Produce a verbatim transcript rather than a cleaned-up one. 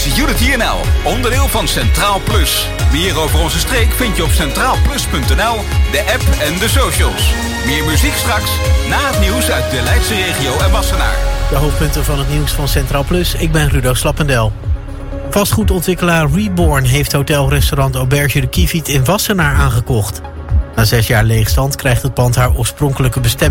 is Unity N L, onderdeel van Centraal Plus. Meer over onze streek vind je op centraal plus punt n l, de app en de socials. Meer muziek straks, na het nieuws uit de Leidse regio en Wassenaar. De hoofdpunten van het nieuws van Centraal Plus. Ik ben Rudo Slappendel. Vastgoedontwikkelaar Reborn heeft hotelrestaurant Auberge de Kieviet in Wassenaar aangekocht. Na zes jaar leegstand krijgt het pand haar oorspronkelijke bestemming.